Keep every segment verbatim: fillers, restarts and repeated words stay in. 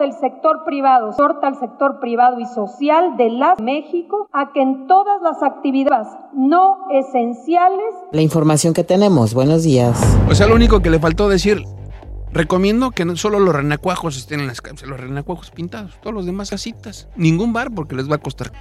del sector privado, exhorta al sector privado y social de la México a que en todas las actividades no esenciales. La información que tenemos, buenos días. O sea, lo único que le faltó decir, recomiendo que no solo los renacuajos estén en las calles, los renacuajos pintados, todos los demás casitas, ningún bar porque les va a costar.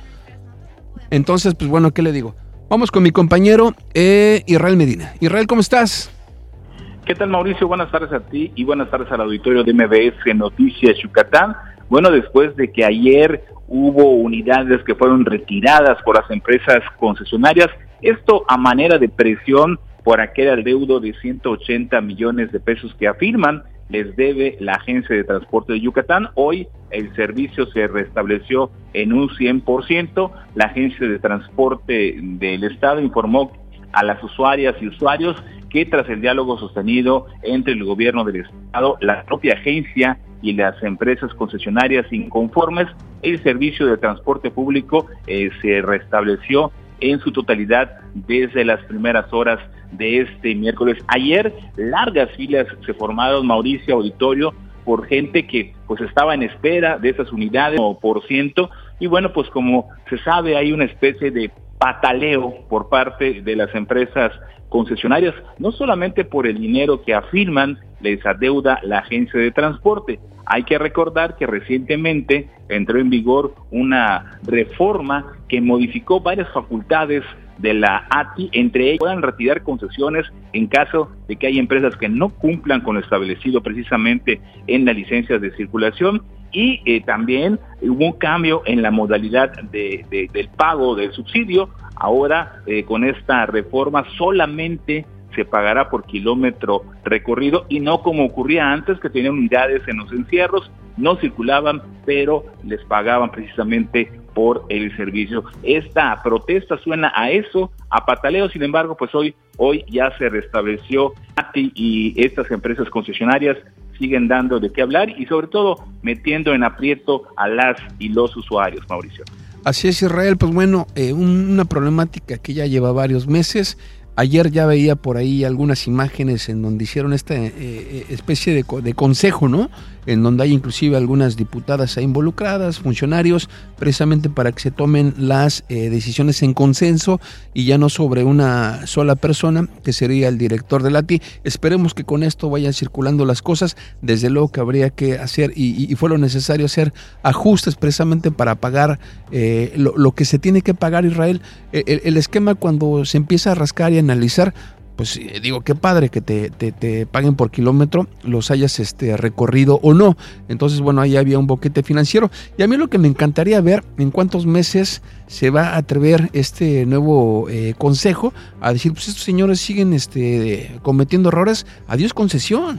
Entonces, pues bueno, ¿qué le digo? Vamos con mi compañero eh, Israel Medina. Israel, ¿cómo estás? ¿Qué tal, Mauricio? Buenas tardes a ti y buenas tardes al auditorio de M B S Noticias Yucatán. Bueno, después de que ayer hubo unidades que fueron retiradas por las empresas concesionarias, esto a manera de presión por aquel adeudo de ciento ochenta millones de pesos que afirman les debe la Agencia de Transporte de Yucatán. Hoy el servicio se restableció en un cien por ciento. La Agencia de Transporte del Estado informó a las usuarias y usuarios que tras el diálogo sostenido entre el gobierno del Estado, la propia agencia y las empresas concesionarias inconformes, el servicio de transporte público eh, se restableció en su totalidad desde las primeras horas de este miércoles. Ayer largas filas se formaron, Mauricio, auditorio, por gente que pues estaba en espera de esas unidades o por ciento, y bueno, pues como se sabe hay una especie de pataleo por parte de las empresas concesionarias, no solamente por el dinero que afirman les adeuda la agencia de transporte. Hay que recordar que recientemente entró en vigor una reforma que modificó varias facultades de la A T I, entre ellas puedan retirar concesiones en caso de que hay empresas que no cumplan con lo establecido precisamente en las licencias de circulación, y eh, también hubo un cambio en la modalidad de, de, del pago del subsidio. Ahora eh, con esta reforma solamente se pagará por kilómetro recorrido y no como ocurría antes, que tenían unidades en los encierros, no circulaban, pero les pagaban precisamente por el servicio. Esta protesta suena a eso, a pataleo. Sin embargo, pues hoy, hoy ya se restableció A T I y estas empresas concesionarias siguen dando de qué hablar y sobre todo metiendo en aprieto a las y los usuarios, Mauricio. Así es, Israel, pues bueno, eh, un, una problemática que ya lleva varios meses. Ayer ya veía por ahí algunas imágenes en donde hicieron esta eh, especie de, de consejo, ¿no? En donde hay inclusive algunas diputadas ahí involucradas, funcionarios, precisamente para que se tomen las eh, decisiones en consenso y ya no sobre una sola persona, que sería el director del A T I. Esperemos que con esto vayan circulando las cosas. Desde luego que habría que hacer, y, y fue lo necesario hacer ajustes precisamente para pagar eh, lo, lo que se tiene que pagar, Israel. El, el esquema cuando se empieza a rascar y analizar, pues digo, qué padre que te, te, te paguen por kilómetro, los hayas este, recorrido o no. Entonces, bueno, ahí había un boquete financiero. Y a mí lo que me encantaría ver, en cuántos meses se va a atrever este nuevo eh, consejo a decir, pues estos señores siguen este, cometiendo errores, adiós concesión.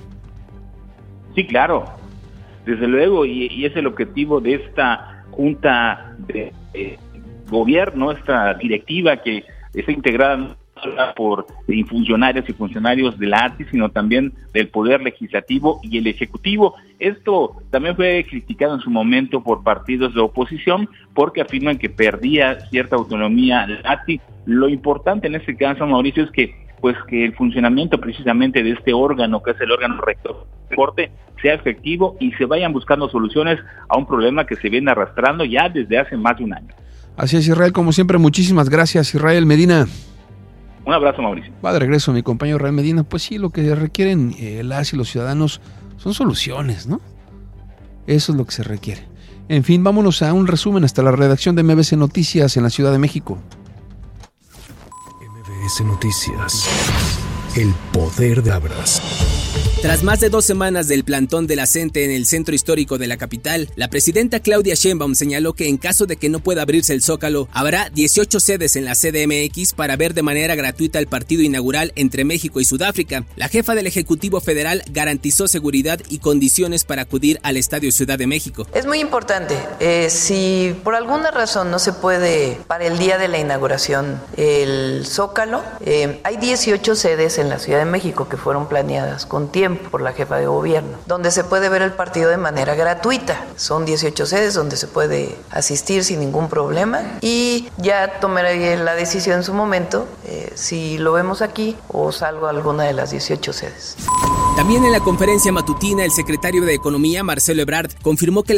Sí, claro, desde luego, y, y es el objetivo de esta junta de eh, gobierno, esta directiva que está integrada por funcionarios y funcionarios de la A T I, sino también del Poder Legislativo y el Ejecutivo. Esto también fue criticado en su momento por partidos de oposición porque afirman que perdía cierta autonomía la A T I. Lo importante en este caso, Mauricio, es que pues que el funcionamiento precisamente de este órgano, que es el órgano rector del transporte, sea efectivo y se vayan buscando soluciones a un problema que se viene arrastrando ya desde hace más de un año. Así es, Israel, como siempre, muchísimas gracias, Israel Medina. Un abrazo, Mauricio. Va de regreso mi compañero Israel Medina. Pues sí, lo que requieren eh, las y los ciudadanos son soluciones, ¿no? Eso es lo que se requiere. En fin, vámonos a un resumen hasta la redacción de M B S Noticias en la Ciudad de México. M B S Noticias. El poder de Abras. Tras más de dos semanas del plantón de la C E N T E en el centro histórico de la capital, la presidenta Claudia Sheinbaum señaló que en caso de que no pueda abrirse el Zócalo, habrá dieciocho sedes en la C D M X para ver de manera gratuita el partido inaugural entre México y Sudáfrica. La jefa del Ejecutivo Federal garantizó seguridad y condiciones para acudir al Estadio Ciudad de México. Es muy importante, eh, si por alguna razón no se puede para el día de la inauguración el Zócalo, eh, hay dieciocho sedes en la Ciudad de México que fueron planeadas con tiempo por la jefa de gobierno, donde se puede ver el partido de manera gratuita. Son dieciocho sedes donde se puede asistir sin ningún problema y ya tomaré la decisión en su momento eh, si lo vemos aquí o salgo a alguna de las dieciocho sedes. También en la conferencia matutina, el secretario de Economía, Marcelo Ebrard, confirmó que